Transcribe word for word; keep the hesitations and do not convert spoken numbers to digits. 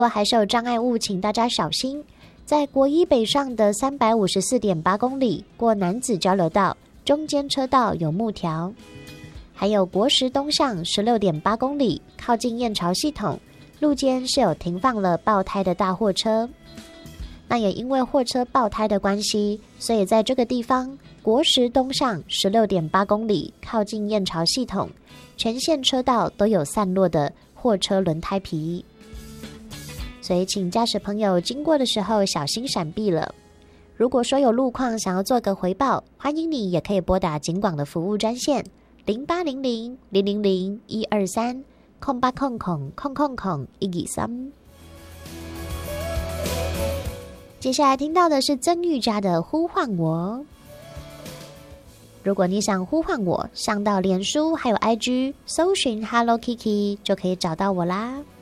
还是有障碍物，请大家小心。在国一北上的 三百五十四点八 公里，过男子交流道，中间车道有木条。还有国十东向 十六点八 公里，靠近燕巢系统，路肩是有停放了爆胎的大货车。那也因为货车爆胎的关系，所以在这个地方，国十东向 十六点八 公里，靠近燕巢系统，全线车道都有散落的货车轮胎皮。所以请驾驶朋友经过的时候小心闪避了。如果说有路况想要做个回报，欢迎你也可以拨打警广的服务专线零八零零零零零一二三空八空空空空空一二三。接下来听到的是曾玉佳的呼唤我。如果你想呼唤我，上到脸书还有 I G 搜寻 Hello Kiki 就可以找到我啦。